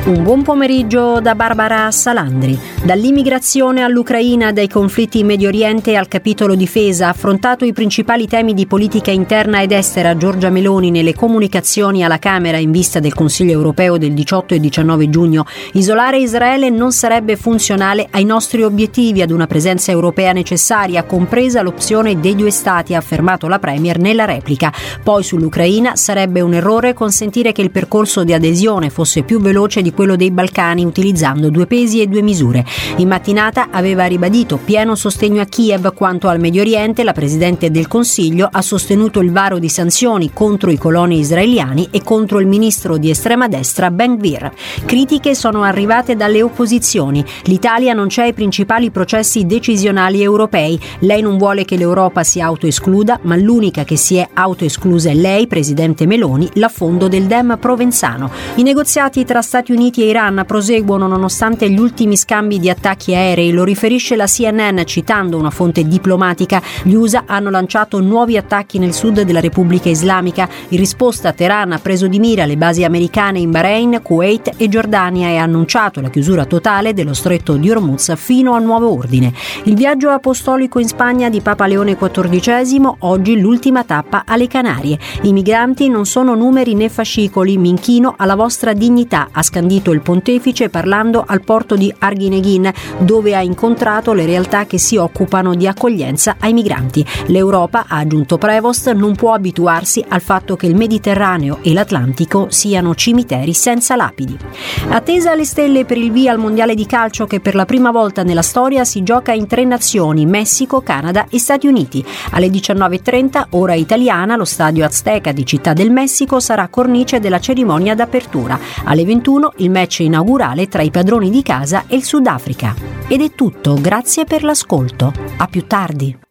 Un buon pomeriggio da Barbara Salandri. Dall'immigrazione all'Ucraina, dai conflitti in Medio Oriente al capitolo difesa, ha affrontato i principali temi di politica interna ed estera Giorgia Meloni nelle comunicazioni alla Camera in vista del Consiglio europeo del 18 e 19 giugno. Isolare Israele non sarebbe funzionale ai nostri obiettivi, ad una presenza europea necessaria, compresa l'opzione dei due stati, ha affermato la Premier nella replica. Poi sull'Ucraina sarebbe un errore consentire che il percorso di adesione fosse più veloce di quello dei Balcani utilizzando due pesi e due misure. In mattinata aveva ribadito pieno sostegno a Kiev. Quanto al Medio Oriente, la Presidente del Consiglio ha sostenuto il varo di sanzioni contro i coloni israeliani e contro il ministro di estrema destra Ben Gvir. Critiche sono arrivate dalle opposizioni. L'Italia non c'è ai principali processi decisionali europei. Lei non vuole che l'Europa si autoescluda, ma l'unica che si è autoesclusa è lei, Presidente Meloni, l'affondo del Dem provenzano. I negoziati tra Stati Uniti e Iran proseguono nonostante gli ultimi scambi di attacchi aerei, lo riferisce la CNN citando una fonte diplomatica. Gli USA hanno lanciato nuovi attacchi nel sud della Repubblica Islamica. In risposta Teheran ha preso di mira le basi americane in Bahrain, Kuwait e Giordania e ha annunciato la chiusura totale dello stretto di Hormuz fino a nuovo ordine. Il viaggio apostolico in Spagna di Papa Leone XIV, oggi l'ultima tappa alle Canarie. I migranti non sono numeri né fascicoli, mi inchino alla vostra dignità, ha scandito il pontefice parlando al porto di Arguineguín, dove ha incontrato le realtà che si occupano di accoglienza ai migranti. L'Europa, ha aggiunto Prevost, non può abituarsi al fatto che il Mediterraneo e l'Atlantico siano cimiteri senza lapidi. Attesa alle stelle per il via al mondiale di calcio che per la prima volta nella storia si gioca in 3 nazioni, Messico, Canada e Stati Uniti. Alle 19:30, ora italiana, lo stadio Azteca di Città del Messico sarà cornice della cerimonia d'apertura. Alle 21 il match inaugurale tra i padroni di casa e il Sudafrica. Ed è tutto, grazie per l'ascolto. A più tardi.